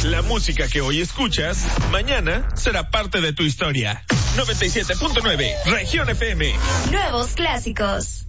La música que hoy escuchas, mañana será parte de tu historia. 97.9, Región FM. Nuevos clásicos.